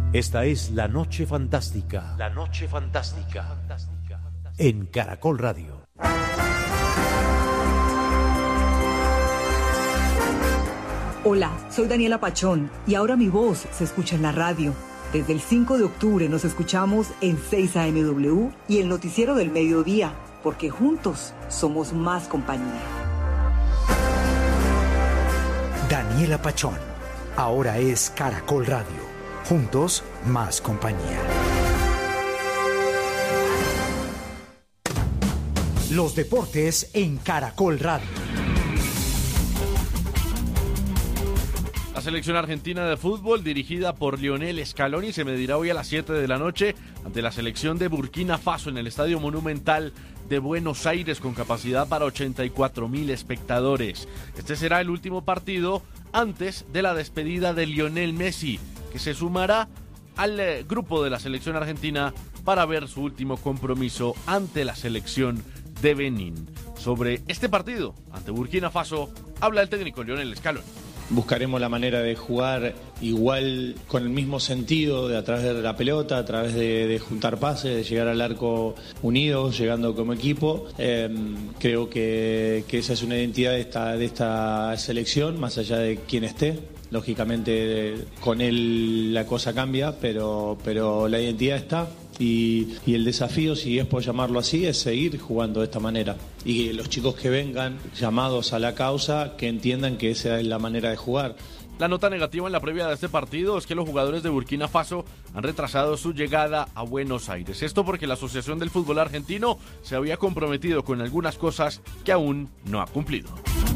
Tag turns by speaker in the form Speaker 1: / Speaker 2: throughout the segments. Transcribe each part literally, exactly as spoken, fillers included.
Speaker 1: Esta es La Noche Fantástica. La Noche Fantástica. En Caracol Radio.
Speaker 2: Hola, soy Daniela Pachón y ahora mi voz se escucha en la radio. Desde el cinco de octubre nos escuchamos en seis A M W y el noticiero del mediodía, porque juntos somos más compañía.
Speaker 3: Daniela Pachón, ahora es Caracol Radio. Juntos, más compañía. Los deportes en Caracol Radio.
Speaker 4: La selección argentina de fútbol, dirigida por Lionel Scaloni, se medirá hoy a las siete de la noche ante la selección de Burkina Faso en el Estadio Monumental de Buenos Aires, con capacidad para ochenta y cuatro mil espectadores. Este será el último partido antes de la despedida de Lionel Messi, que se sumará al eh, grupo de la selección argentina para ver su último compromiso ante la selección de Benín. Sobre este partido ante Burkina Faso habla el técnico Lionel Scaloni.
Speaker 5: Buscaremos la manera de jugar igual, con el mismo sentido, de a través de la pelota, a través de, de juntar pases, de llegar al arco unidos, llegando como equipo. Eh, creo que, que esa es una identidad de esta, de esta selección, más allá de quién esté. Lógicamente con él la cosa cambia, pero, pero la identidad está. Y, y el desafío, si es por llamarlo así, es seguir jugando de esta manera. Y los chicos que vengan llamados a la causa, que entiendan que esa es la manera de jugar.
Speaker 4: La nota negativa en la previa de este partido es que los jugadores de Burkina Faso han retrasado su llegada a Buenos Aires. Esto porque la Asociación del Fútbol Argentino se había comprometido con algunas cosas que aún no ha cumplido.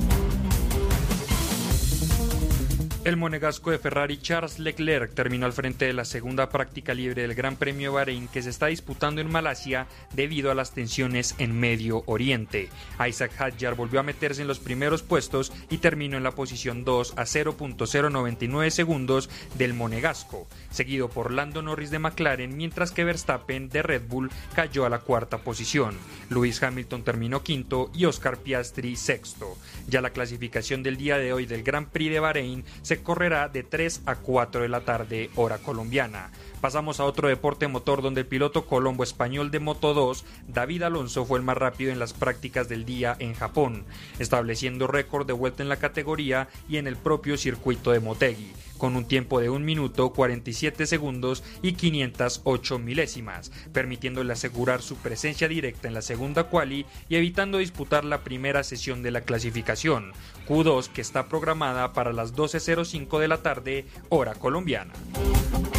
Speaker 6: El monegasco de Ferrari Charles Leclerc terminó al frente de la segunda práctica libre del Gran Premio de Bahrein, que se está disputando en Malasia debido a las tensiones en Medio Oriente. Isaac Hadjar volvió a meterse en los primeros puestos y terminó en la posición dos a cero punto cero noventa y nueve segundos del monegasco, seguido por Lando Norris de McLaren, mientras que Verstappen de Red Bull cayó a la cuarta posición. Lewis Hamilton terminó quinto y Oscar Piastri sexto. Ya la clasificación del día de hoy del Gran Prix de Bahrein se correrá de tres a cuatro de la tarde, hora colombiana. Pasamos a otro deporte motor, donde el piloto colombo español de Moto dos, David Alonso, fue el más rápido en las prácticas del día en Japón, estableciendo récord de vuelta en la categoría y en el propio circuito de Motegi, con un tiempo de un minuto, cuarenta y siete segundos y quinientas ocho milésimas, permitiéndole asegurar su presencia directa en la segunda quali y evitando disputar la primera sesión de la clasificación, Q dos, que está programada para las doce cero cinco de la tarde, hora colombiana.